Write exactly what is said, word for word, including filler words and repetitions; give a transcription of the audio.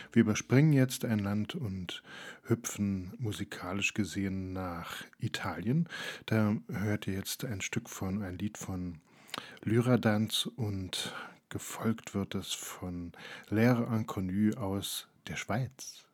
Wir überspringen jetzt ein Land und hüpfen musikalisch gesehen nach Italien. Da hört ihr jetzt ein Stück von ein Lied von Lyra-Danz und gefolgt wird es von L'air inconnu aus der Schweiz.